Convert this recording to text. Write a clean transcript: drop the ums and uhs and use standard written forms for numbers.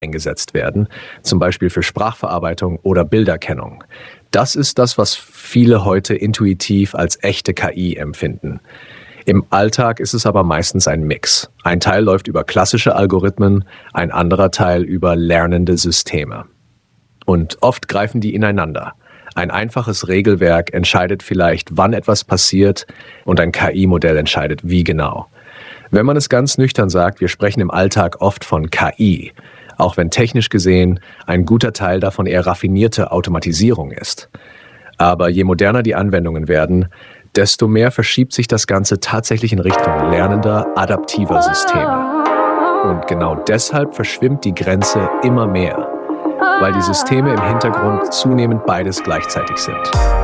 eingesetzt werden, zum Beispiel für Sprachverarbeitung oder Bilderkennung. Das ist das, was viele heute intuitiv als echte KI empfinden. Im Alltag ist es aber meistens ein Mix. Ein Teil läuft über klassische Algorithmen, ein anderer Teil über lernende Systeme. Und oft greifen die ineinander. Ein einfaches Regelwerk entscheidet vielleicht, wann etwas passiert, und ein KI-Modell entscheidet, wie genau. Wenn man es ganz nüchtern sagt, wir sprechen im Alltag oft von KI, auch wenn technisch gesehen ein guter Teil davon eher raffinierte Automatisierung ist. Aber je moderner die Anwendungen werden, desto mehr verschiebt sich das Ganze tatsächlich in Richtung lernender, adaptiver Systeme. Und genau deshalb verschwimmt die Grenze immer mehr, weil die Systeme im Hintergrund zunehmend beides gleichzeitig sind.